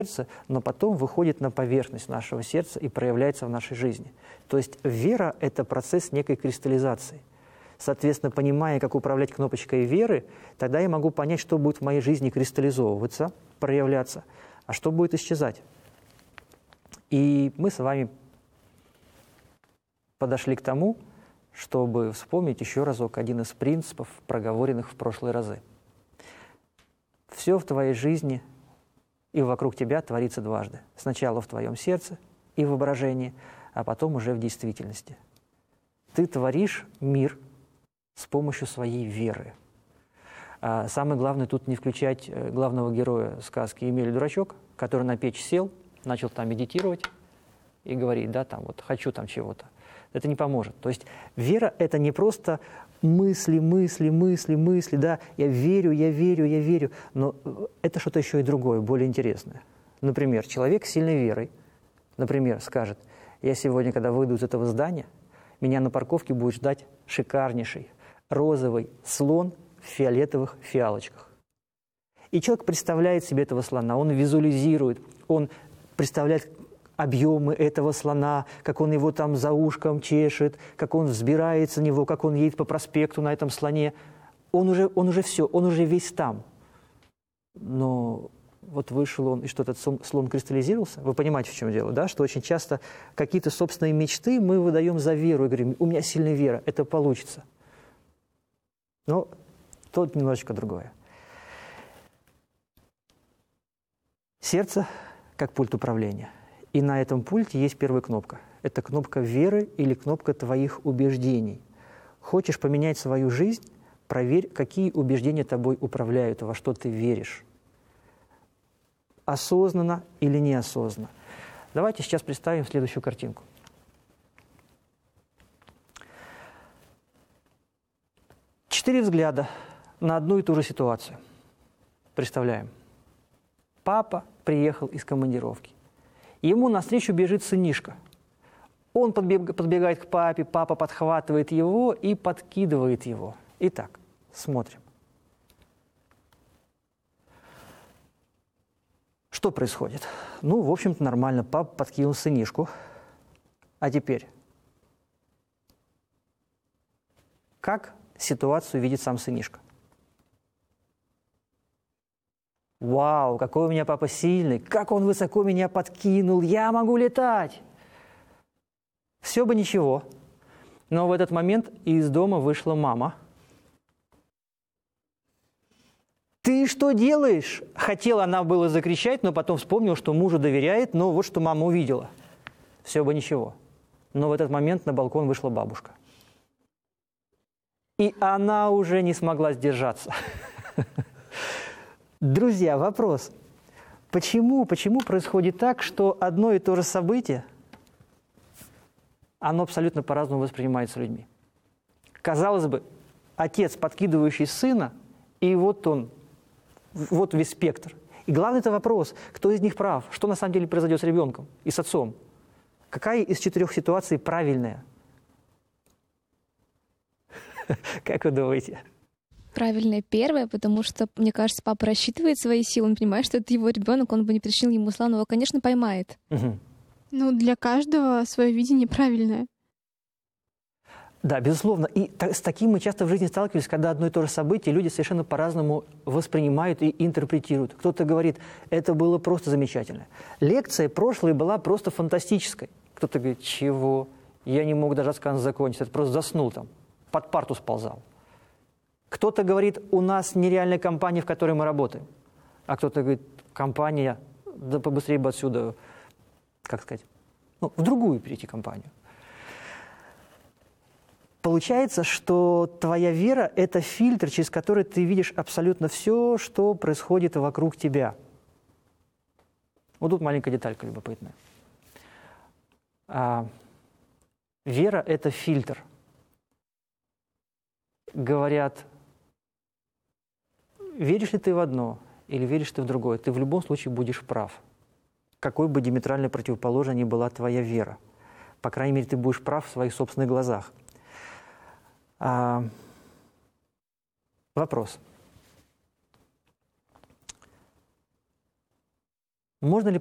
сердце, но потом выходит на поверхность нашего сердца и проявляется в нашей жизни. То есть вера – это процесс некой кристаллизации. Соответственно, понимая, как управлять кнопочкой веры, тогда я могу понять, что будет в моей жизни кристаллизовываться, проявляться, а что будет исчезать. И мы с вами подошли к тому, чтобы вспомнить еще разок один из принципов, проговоренных в прошлые разы. Все в твоей жизни и вокруг тебя творится дважды. Сначала в твоем сердце и в воображении, а потом уже в действительности. Ты творишь мир с помощью своей веры. А самое главное тут не включать главного героя сказки Эмиль Дурачок, который на печь сел, начал там медитировать и говорит, да, там вот хочу там чего-то. Это не поможет. То есть вера – это не просто мысли, да, я верю, но это что-то еще и другое, более интересное. Например, человек с сильной верой, например, скажет, я сегодня, когда выйду из этого здания, меня на парковке будет ждать шикарнейший розовый слон в фиолетовых фиалочках. И человек представляет себе этого слона, он визуализирует, он представляет объемы этого слона, как он его там за ушком чешет, как он взбирается на него, как он едет по проспекту на этом слоне. Он уже все, он уже весь там. Но вот вышел он, и что этот слон кристаллизировался. Вы понимаете, в чем дело, да? Что очень часто какие-то собственные мечты мы выдаем за веру и говорим, у меня сильная вера, это получится. Но тут немножечко другое. Сердце как пульт управления. И на этом пульте есть первая кнопка. Это кнопка веры или кнопка твоих убеждений. Хочешь поменять свою жизнь? Проверь, какие убеждения тобой управляют, во что ты веришь. Осознанно или неосознанно. Давайте сейчас представим следующую картинку. Четыре взгляда на одну и ту же ситуацию. Представляем. Папа приехал из командировки. Ему навстречу бежит сынишка. Он подбегает к папе, папа подхватывает его и подкидывает его. Итак, смотрим. Что происходит? Ну, в общем-то, нормально. Папа подкинул сынишку. А теперь, как ситуацию видит сам сынишка? Вау, какой у меня папа сильный, как он высоко меня подкинул, я могу летать. Все бы ничего. Но в этот момент из дома вышла мама. Ты что делаешь? Хотела она было закричать, но потом вспомнила, что мужу доверяет, но вот что мама увидела. Все бы ничего. Но в этот момент на балкон вышла бабушка. И она уже не смогла сдержаться. Друзья, вопрос. Почему происходит так, что одно и то же событие, оно абсолютно по-разному воспринимается людьми? Казалось бы, отец, подкидывающий сына, и вот он, вот весь спектр. И главный это вопрос, кто из них прав, что на самом деле произойдет с ребенком и с отцом? Какая из четырех ситуаций правильная? Как вы думаете? Правильное первое, потому что, мне кажется, папа рассчитывает свои силы, он понимает, что это его ребенок, он бы не причинил ему зла, но его, конечно, поймает. Угу. Ну, для каждого свое видение правильное. Да, безусловно. И с таким мы часто в жизни сталкивались, когда одно и то же событие люди совершенно по-разному воспринимают и интерпретируют. Кто-то говорит, это было просто замечательно. Лекция прошлой была просто фантастической. Кто-то говорит, чего? Я не мог даже сказать закончить, это просто заснул там, под парту сползал. Кто-то говорит, у нас нереальная компания, в которой мы работаем. А кто-то говорит, компания, да побыстрее бы отсюда, как сказать, ну, в другую перейти компанию. Получается, что твоя вера – это фильтр, через который ты видишь абсолютно все, что происходит вокруг тебя. Вот тут маленькая деталька любопытная. Вера – это фильтр. Говорят, веришь ли ты в одно или веришь ты в другое, ты в любом случае будешь прав. Какой бы диаметрально противоположной ни была твоя вера. По крайней мере, ты будешь прав в своих собственных глазах. Вопрос. Можно ли